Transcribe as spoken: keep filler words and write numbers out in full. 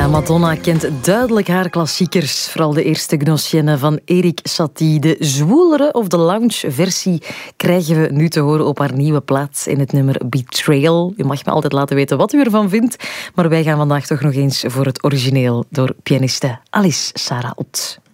Ja, Madonna kent duidelijk haar klassiekers. Vooral de eerste Gnossienne van Erik Satie. De zwoelere of de lounge-versie krijgen we nu te horen op haar nieuwe plaat in het nummer Betrayal. U mag me altijd laten weten wat u ervan vindt. Maar wij gaan vandaag toch nog eens voor het origineel door pianiste Alice Sarah Ott.